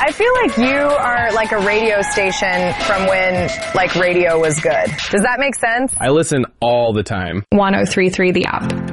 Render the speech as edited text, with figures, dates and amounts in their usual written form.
I feel like you are like a radio station from when like radio was good. Does that make sense? I listen all the time. 103.3 The App.